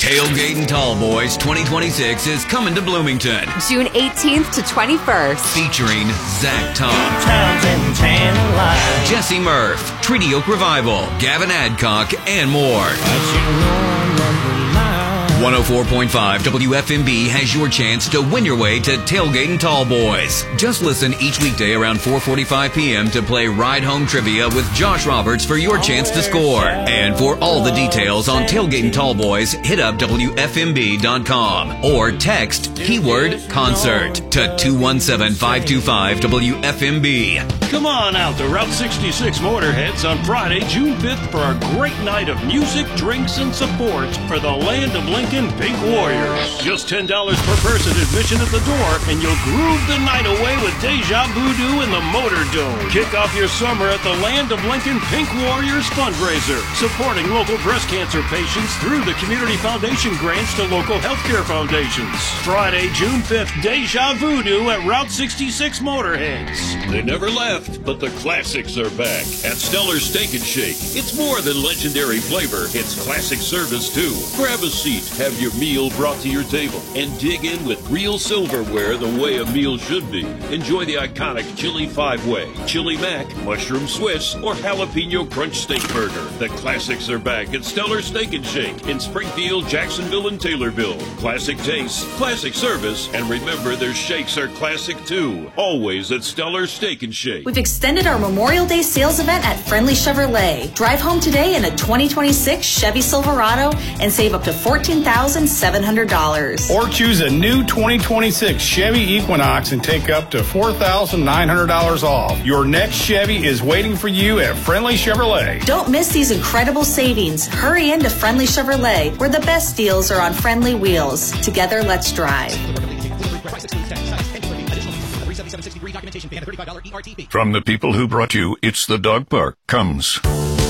Tailgating Tall Boys 2026 is coming to Bloomington. June 18th to 21st. Featuring Zach Tom, Jesse Murph, Treaty Oak Revival, Gavin Adcock, and more. 104.5 WFMB has your chance to win your way to Tailgating Tall Boys. Just listen each weekday around 4:45 p.m. to play Ride Home Trivia with Josh Roberts for your chance to score. And for all the details on Tailgating Tall Boys, hit up WFMB.com or text keyword concert to 217-525-WFMB. Come on out to Route 66 Motorheads on Friday, June 5th for a great night of music, drinks, and support for the Land of Lincoln Pink Warriors. Just $10 per person admission at the door, and you'll groove the night away with Deja Voodoo in the Motor Dome. Kick off your summer at the Land of Lincoln Pink Warriors fundraiser, supporting local breast cancer patients through the Community Foundation grants to local healthcare foundations. Friday, June 5th, Deja Voodoo at Route 66 Motorheads. They never left, but the classics are back at Stellar Steak and Shake. It's more than legendary flavor, it's classic service too. Grab a seat, have your meal brought to your table, and dig in with real silverware the way a meal should be. Enjoy the iconic Chili 5-Way, Chili Mac, Mushroom Swiss, or Jalapeno Crunch Steak Burger. The classics are back at Stellar Steak and Shake in Springfield, Jacksonville, and Taylorville. Classic taste, classic service, and remember their shakes are classic too. Always at Stellar Steak and Shake. We've extended our Memorial Day sales event at Friendly Chevrolet. Drive home today in a 2026 Chevy Silverado and save up to $14,700. Or choose a new 2026 Chevy Equinox and take up to $4,900 off. Your next Chevy is waiting for you at Friendly Chevrolet. Don't miss these incredible savings. Hurry into Friendly Chevrolet, where the best deals are on friendly wheels. Together, let's drive. From the people who brought you It's the Dog Park comes